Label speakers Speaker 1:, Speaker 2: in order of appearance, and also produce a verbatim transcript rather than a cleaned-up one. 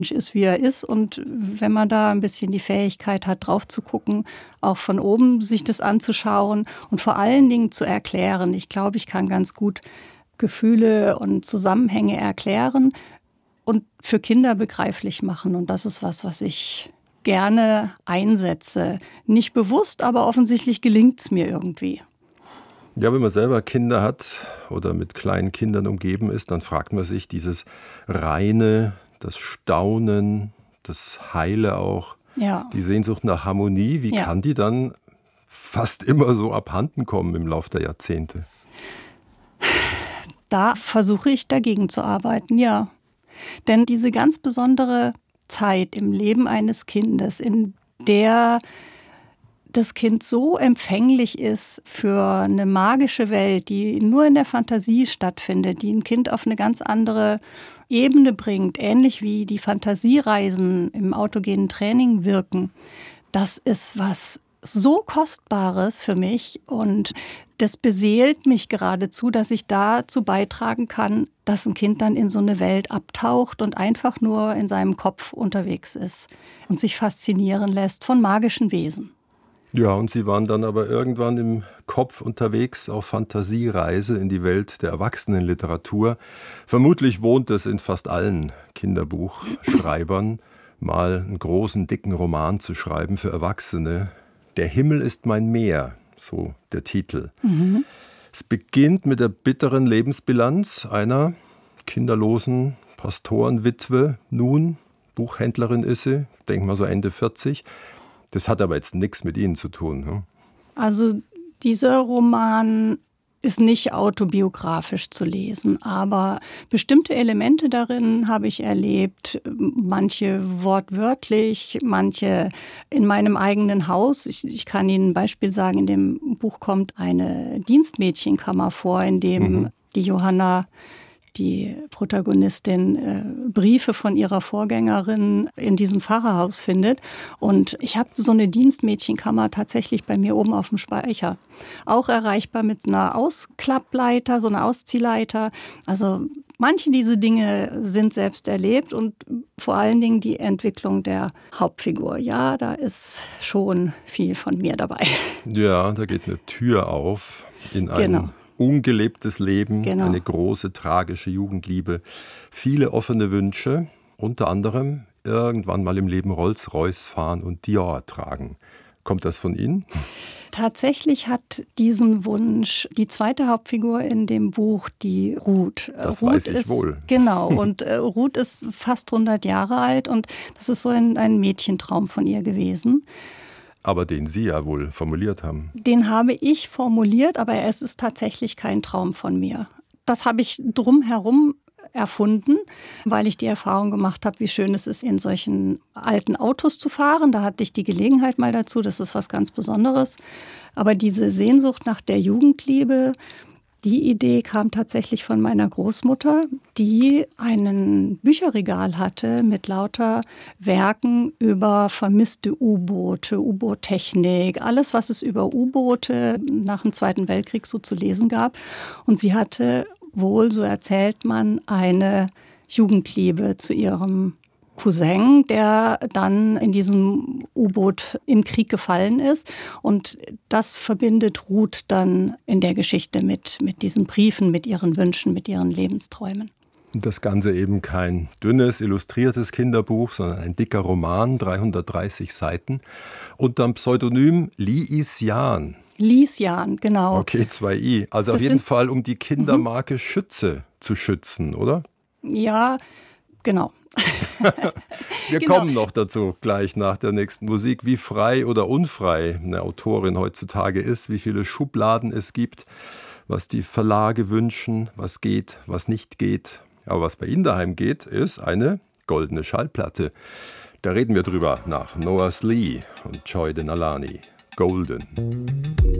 Speaker 1: ist, wie er ist. Und wenn man da ein bisschen die Fähigkeit hat, drauf zu gucken, auch von oben sich das anzuschauen und vor allen Dingen zu erklären. Ich glaube, ich kann ganz gut Gefühle und Zusammenhänge erklären und für Kinder begreiflich machen. Und das ist was, was ich gerne einsetze. Nicht bewusst, aber offensichtlich gelingt es mir irgendwie.
Speaker 2: Ja, wenn man selber Kinder hat oder mit kleinen Kindern umgeben ist, dann fragt man sich dieses Reine, das Staunen, das Heile auch, ja. Die Sehnsucht nach Harmonie, wie ja. kann die dann fast immer so abhanden kommen im Laufe der Jahrzehnte?
Speaker 1: Da versuche ich dagegen zu arbeiten, ja. Denn diese ganz besondere Zeit im Leben eines Kindes, in der das Kind so empfänglich ist für eine magische Welt, die nur in der Fantasie stattfindet, die ein Kind auf eine ganz andere Ebene bringt, ähnlich wie die Fantasiereisen im autogenen Training wirken. Das ist was so Kostbares für mich und das beseelt mich geradezu, dass ich dazu beitragen kann, dass ein Kind dann in so eine Welt abtaucht und einfach nur in seinem Kopf unterwegs ist und sich faszinieren lässt von magischen Wesen.
Speaker 2: Ja, und Sie waren dann aber irgendwann im Kopf unterwegs auf Fantasiereise in die Welt der Erwachsenenliteratur. Vermutlich wohnt es in fast allen Kinderbuchschreibern, mal einen großen, dicken Roman zu schreiben für Erwachsene. Der Himmel ist mein Meer, so der Titel. Mhm. Es beginnt mit der bitteren Lebensbilanz einer kinderlosen Pastorenwitwe. Nun, Buchhändlerin ist sie, denk mal so Ende vierzig. Das hat aber jetzt nichts mit Ihnen zu tun. Hm?
Speaker 1: Also dieser Roman ist nicht autobiografisch zu lesen, aber bestimmte Elemente darin habe ich erlebt, manche wortwörtlich, manche in meinem eigenen Haus. Ich, ich kann Ihnen ein Beispiel sagen, in dem Buch kommt eine Dienstmädchenkammer vor, in dem mhm. die Johanna, die Protagonistin, äh, Briefe von ihrer Vorgängerin in diesem Pfarrerhaus findet. Und ich habe so eine Dienstmädchenkammer tatsächlich bei mir oben auf dem Speicher. Auch erreichbar mit einer Ausklappleiter, so einer Ausziehleiter. Also manche dieser Dinge sind selbst erlebt und vor allen Dingen die Entwicklung der Hauptfigur. Ja, da ist schon viel von mir dabei.
Speaker 2: Ja, da geht eine Tür auf in ein
Speaker 1: Genau.
Speaker 2: ungelebtes Leben,
Speaker 1: genau.
Speaker 2: eine große, tragische Jugendliebe, viele offene Wünsche, unter anderem irgendwann mal im Leben Rolls-Royce fahren und Dior tragen. Kommt das von Ihnen?
Speaker 1: Tatsächlich hat diesen Wunsch die zweite Hauptfigur in dem Buch, die Ruth.
Speaker 2: Das
Speaker 1: Ruth
Speaker 2: weiß ich
Speaker 1: ist,
Speaker 2: wohl.
Speaker 1: Genau, und äh, Ruth ist fast hundert Jahre alt und das ist so ein, ein Mädchentraum von ihr gewesen.
Speaker 2: Aber den Sie ja wohl formuliert haben.
Speaker 1: Den habe ich formuliert, aber es ist tatsächlich kein Traum von mir. Das habe ich drumherum erfunden, weil ich die Erfahrung gemacht habe, wie schön es ist, in solchen alten Autos zu fahren. Da hatte ich die Gelegenheit mal dazu, das ist was ganz Besonderes. Aber diese Sehnsucht nach der Jugendliebe, die Idee kam tatsächlich von meiner Großmutter, die ein Bücherregal hatte mit lauter Werken über vermisste U-Boote, U-Boot-Technik, alles, was es über U-Boote nach dem Zweiten Weltkrieg so zu lesen gab. Und sie hatte wohl, so erzählt man, eine Jugendliebe zu ihrem Cousin, der dann in diesem U-Boot im Krieg gefallen ist. Und das verbindet Ruth dann in der Geschichte mit, mit diesen Briefen, mit ihren Wünschen, mit ihren Lebensträumen.
Speaker 2: Und das Ganze eben kein dünnes, illustriertes Kinderbuch, sondern ein dicker Roman, dreihundertdreißig Seiten, unter dem Pseudonym Liis Jahn.
Speaker 1: Liis Jahn, genau.
Speaker 2: Okay, zwei I. Also das auf jeden Fall, um die Kindermarke Schütze zu schützen, oder?
Speaker 1: Ja, genau.
Speaker 2: Wir
Speaker 1: genau.
Speaker 2: kommen noch dazu, gleich nach der nächsten Musik, wie frei oder unfrei eine Autorin heutzutage ist, wie viele Schubladen es gibt, was die Verlage wünschen, was geht, was nicht geht. Aber was bei Ihnen daheim geht, ist eine goldene Schallplatte. Da reden wir drüber nach Noah Slee und Joy Denalani. Golden.